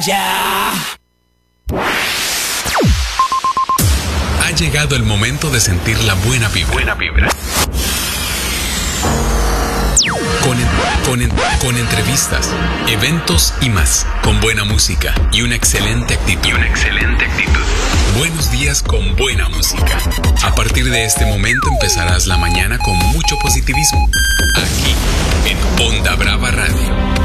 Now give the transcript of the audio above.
ya. Ha llegado el momento de sentir la buena vibra. Buena vibra. Con entrevistas, eventos y más. Con buena música y una excelente actitud. Buenos días con buena música. A partir de este momento empezarás la mañana con mucho positivismo. Aquí, en Onda Brava Radio.